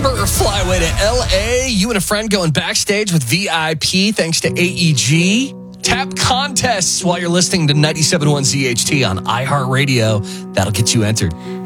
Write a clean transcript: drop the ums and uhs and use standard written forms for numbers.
September, fly away to LA. You and a friend going backstage with VIP thanks to AEG. Tap contests while you're listening to 97.1 ZHT on iHeartRadio. That'll get you entered.